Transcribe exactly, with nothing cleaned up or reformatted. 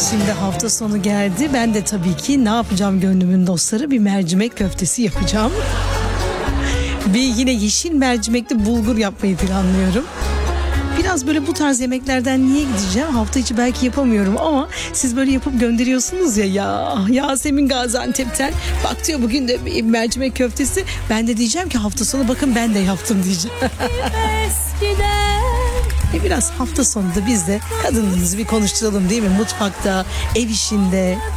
Şimdi hafta sonu geldi. Ben de tabii ki ne yapacağım gönlümün dostları? Bir mercimek köftesi yapacağım. Bir yine yeşil mercimekli bulgur yapmayı planlıyorum. Biraz böyle bu tarz yemeklerden niye gideceğim? Hafta içi belki yapamıyorum ama siz böyle yapıp gönderiyorsunuz ya. Ya Yasemin Gaziantep'ten bak diyor bugün de bir mercimek köftesi. Ben de diyeceğim ki hafta sonu bakın ben de yaptım diyeceğim. E biraz hafta sonunda biz de kadınlığımızı bir konuşturalım değil mi? Mutfakta, ev işinde.